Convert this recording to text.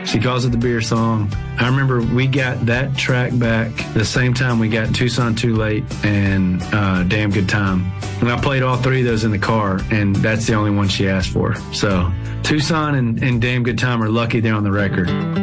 She calls it the beer song. I remember we got that track back the same time we got Tucson Too Late and Damn Good Time. And I played all three of those in the car, and that's the only one she asked for. So Tucson and Damn Good Time are lucky they're on the record.